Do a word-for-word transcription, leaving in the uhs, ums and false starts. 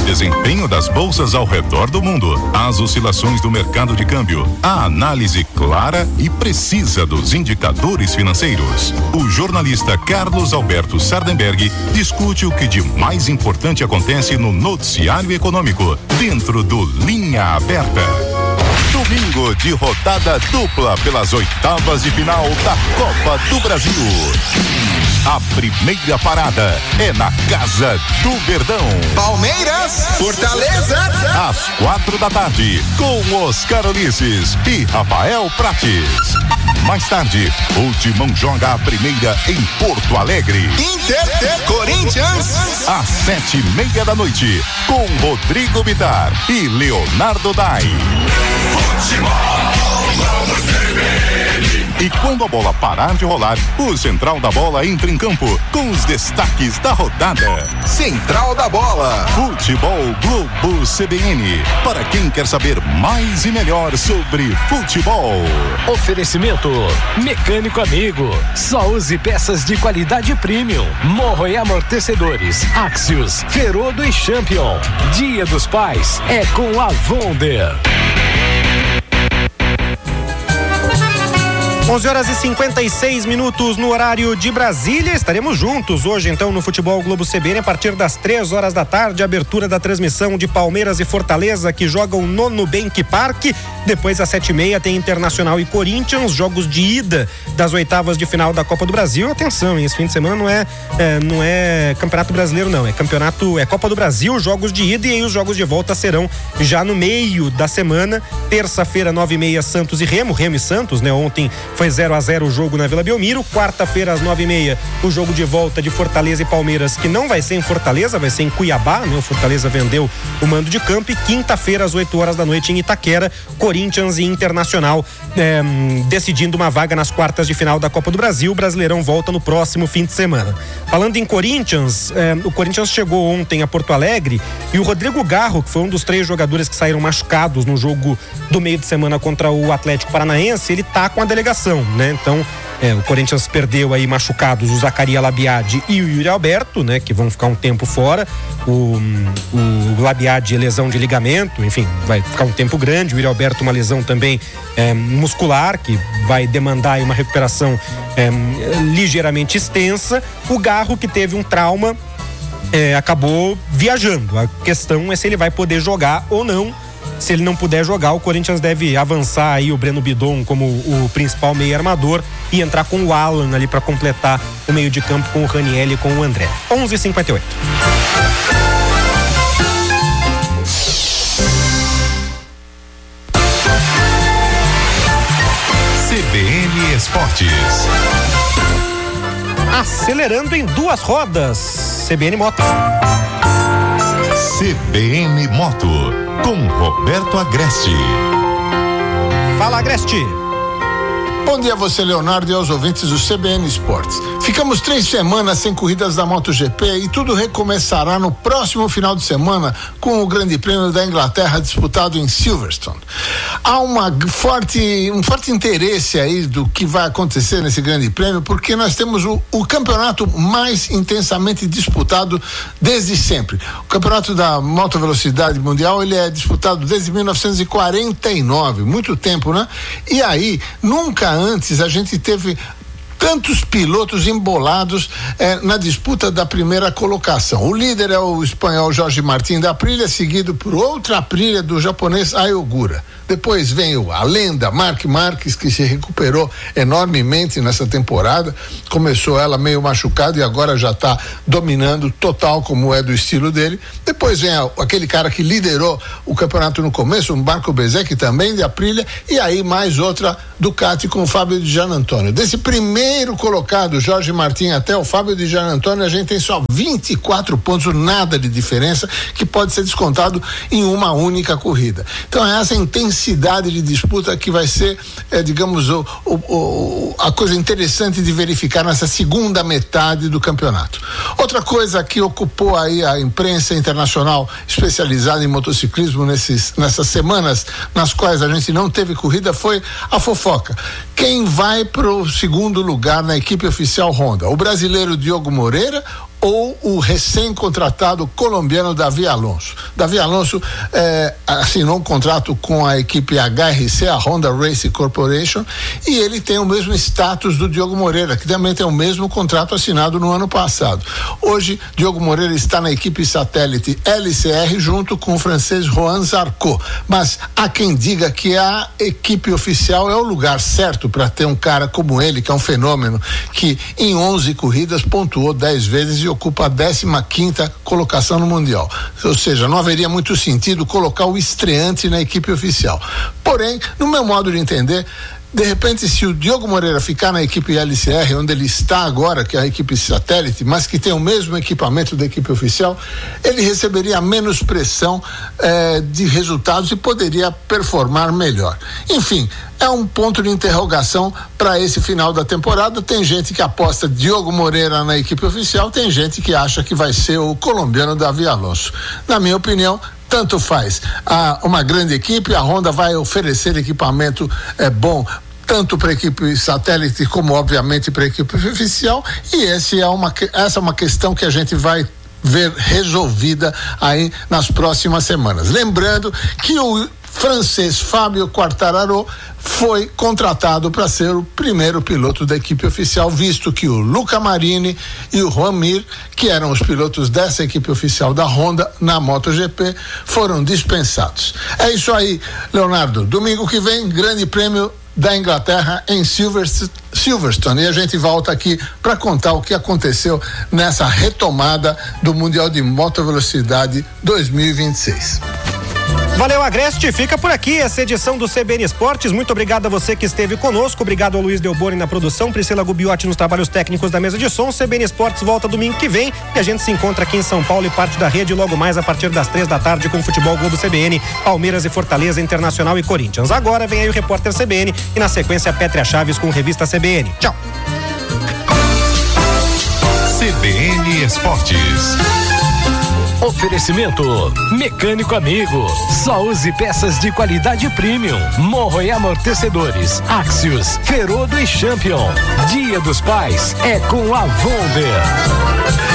desempenho das bolsas ao redor do mundo, as oscilações do mercado de câmbio, a análise clara e precisa dos indicadores financeiros. O jornalista Carlos Alberto Sardenberg discute o que de mais importante acontece no noticiário econômico, dentro do Linha Aberta. Domingo de rodada dupla pelas oitavas de final da Copa do Brasil. A primeira parada é na Casa do Verdão. Palmeiras, Fortaleza. Às quatro da tarde, com Oscar Ulisses e Rafael Prates. Mais tarde, o Timão joga a primeira em Porto Alegre. Inter, Corinthians. Às sete e meia da noite, com Rodrigo Bitar e Leonardo Dai. E quando a bola parar de rolar, o Central da Bola entra em campo com os destaques da rodada. Central da Bola. Futebol Globo C B N. Para quem quer saber mais e melhor sobre futebol. Oferecimento Mecânico Amigo. Só use peças de qualidade premium. Morro e amortecedores. Axios, Ferodo e Champion. Dia dos Pais é com a Wonder. onze horas e cinquenta e seis minutos no horário de Brasília. Estaremos juntos hoje, então, no Futebol Globo C B N, a partir das três horas da tarde. Abertura da transmissão de Palmeiras e Fortaleza, que jogam no Nubank Park. Depois, às sete e meia, tem Internacional e Corinthians, jogos de ida das oitavas de final da Copa do Brasil. Atenção, hein? Esse fim de semana não é, é, não é Campeonato Brasileiro, não. É campeonato, é Copa do Brasil, jogos de ida, e aí os jogos de volta serão já no meio da semana. Terça-feira, nove e meia, Santos e Remo. Remo e Santos, né? Ontem foi zero a zero o jogo na Vila Belmiro. Quarta-feira, às nove e meia, o jogo de volta de Fortaleza e Palmeiras, que não vai ser em Fortaleza, vai ser em Cuiabá, né? O Fortaleza vendeu o mando de campo. E quinta-feira, às oito horas da noite, em Itaquera, Corinthians e Internacional é, decidindo uma vaga nas quartas de final da Copa do Brasil. O Brasileirão volta no próximo fim de semana. Falando em Corinthians, é, o Corinthians chegou ontem a Porto Alegre e o Rodrigo Garro, que foi um dos três jogadores que saíram machucados no jogo do meio de semana contra o Atlético Paranaense, ele tá com a delegação, né? Então, é, o Corinthians perdeu aí machucados o Zaccaria Labiade e o Yuri Alberto, né? Que vão ficar um tempo fora. O, o Labiade, lesão de ligamento, enfim, vai ficar um tempo grande. O Yuri Alberto, uma lesão também é, muscular, que vai demandar aí uma recuperação é, ligeiramente extensa. O Garro, que teve um trauma, é, acabou viajando. A questão é se ele vai poder jogar ou não. Se ele não puder jogar, o Corinthians deve avançar aí o Breno Bidon como o principal meio armador e entrar com o Alan ali para completar o meio de campo com o Raniel e com o André. onze e cinquenta e oito. C B N Esportes. Acelerando em duas rodas. C B N Moto. C B N Moto, com Roberto Agreste. Fala, Agreste. Bom dia a você, Leonardo, e aos ouvintes do C B N Esportes. Ficamos três semanas sem corridas da MotoGP e tudo recomeçará no próximo final de semana com o Grande Prêmio da Inglaterra disputado em Silverstone. Há uma forte, um forte interesse aí do que vai acontecer nesse Grande Prêmio, porque nós temos o, o campeonato mais intensamente disputado desde sempre. O campeonato da Moto Velocidade Mundial, ele é disputado desde mil novecentos e quarenta e nove, muito tempo, né? E aí, nunca antes a gente teve tantos pilotos embolados eh, na disputa da primeira colocação. O líder é o espanhol Jorge Martín da Aprilia, seguido por outra Aprilia do japonês Ai Ogura. Depois vem o, a lenda Marc Marques, que se recuperou enormemente nessa temporada. Começou ela meio machucada e agora já está dominando total, como é do estilo dele. Depois vem a, aquele cara que liderou o campeonato no começo, o Marco Bezzecchi, também de Aprilia, e aí mais outra Ducati com o Fábio Di Giannantonio. Desse primeiro colocado, Jorge Martín, até o Fábio Di Giannantonio, a gente tem só vinte e quatro pontos, nada de diferença, que pode ser descontado em uma única corrida. Então é essa intensidade de disputa que vai ser, é, digamos, o, o, o, a coisa interessante de verificar nessa segunda metade do campeonato. Outra coisa que ocupou aí a imprensa internacional especializada em motociclismo nesses, nessas semanas nas quais a gente não teve corrida foi a fofoca. Quem vai para o segundo lugar na equipe oficial Honda? O brasileiro Diogo Moreira ou o recém-contratado colombiano Davi Alonso. Davi Alonso eh, assinou um contrato com a equipe H R C, a Honda Racing Corporation, e ele tem o mesmo status do Diogo Moreira, que também tem o mesmo contrato assinado no ano passado. Hoje, Diogo Moreira está na equipe satélite L C R junto com o francês Juan Zarco, mas há quem diga que a equipe oficial é o lugar certo para ter um cara como ele, que é um fenômeno, que em onze corridas pontuou dez vezes e ocupa a décima quinta colocação no Mundial. Ou seja, não haveria muito sentido colocar o estreante na equipe oficial. Porém, no meu modo de entender, de repente, se o Diogo Moreira ficar na equipe L C R, onde ele está agora, que é a equipe satélite, mas que tem o mesmo equipamento da equipe oficial, ele receberia menos pressão eh, de resultados e poderia performar melhor. Enfim, é um ponto de interrogação para esse final da temporada. Tem gente que aposta Diogo Moreira na equipe oficial, tem gente que acha que vai ser o colombiano Davi Alonso. Na minha opinião, tanto faz. Há uma grande equipe, a Honda vai oferecer equipamento é, bom, tanto para a equipe satélite como, obviamente, para a equipe oficial, e esse é uma, essa é uma questão que a gente vai ver resolvida aí nas próximas semanas. Lembrando que o francês Fábio Quartararo foi contratado para ser o primeiro piloto da equipe oficial, visto que o Luca Marini e o Juan Mir, que eram os pilotos dessa equipe oficial da Honda na MotoGP, foram dispensados. É isso aí, Leonardo. Domingo que vem, Grande Prêmio da Inglaterra em Silverstone, e a gente volta aqui para contar o que aconteceu nessa retomada do Mundial de Motovelocidade dois mil e vinte e seis. Valeu, Agreste, fica por aqui essa edição do C B N Esportes. Muito obrigado a você que esteve conosco, obrigado ao Luiz Delboni na produção, Priscila Gubiotti nos trabalhos técnicos da mesa de som. C B N Esportes volta domingo que vem e a gente se encontra aqui em São Paulo e parte da rede logo mais a partir das três da tarde com o Futebol Globo C B N, Palmeiras e Fortaleza, Internacional e Corinthians. Agora vem aí o repórter C B N e na sequência Pétria Chaves com Revista C B N. Tchau. C B N Esportes. Oferecimento Mecânico Amigo. Só use peças de qualidade premium. Morro e amortecedores. Axios, Ferodo e Champion. Dia dos Pais é com a Vonder.